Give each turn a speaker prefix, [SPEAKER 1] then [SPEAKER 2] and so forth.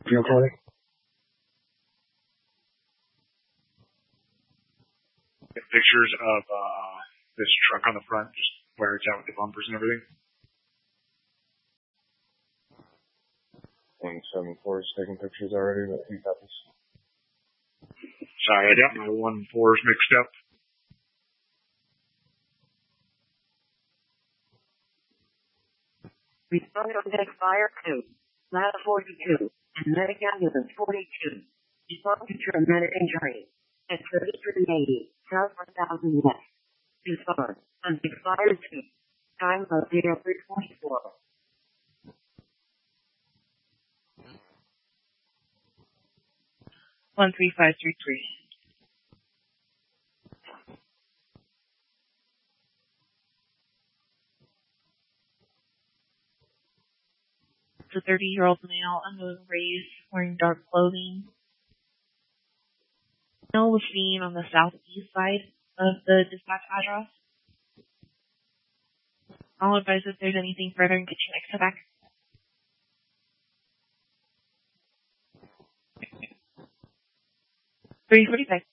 [SPEAKER 1] You recording? Pictures of this truck on the front, just where it's at with the bumpers and everything.
[SPEAKER 2] 174 is taking pictures already, but he copies.
[SPEAKER 1] Sorry, I got my 1-4s mixed up.
[SPEAKER 3] Respond on deck fire 2, ladder 42, and medic ambulance 42. Respond to traumatic injury at 3380, south 1000 west. Respond on deck fire 2, time of 0344.
[SPEAKER 4] One 3533. It's a 30-year-old male under the race wearing dark clothing. The male was seen on the southeast side of the dispatch address. I'll advise if there's anything further and get you next to back. 345.